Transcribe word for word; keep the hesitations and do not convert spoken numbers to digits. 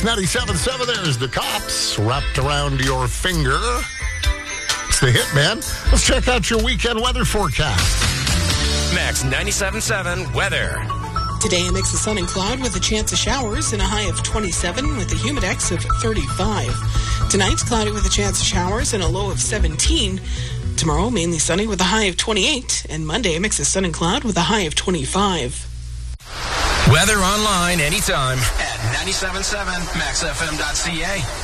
ninety-seven point seven, there's the Cops wrapped around your finger. It's the hit, man. Let's check out your weekend weather forecast. Max ninety-seven point seven weather. Today, a mix of sun and cloud with a chance of showers and a high of twenty-seven with a humidex of thirty-five. Tonight, cloudy with a chance of showers and a low of seventeen. Tomorrow, mainly sunny with a high of twenty-eight. And Monday, a mix of sun and cloud with a high of twenty-five. Weather online anytime at ninety-seven point seven max f m dot c a.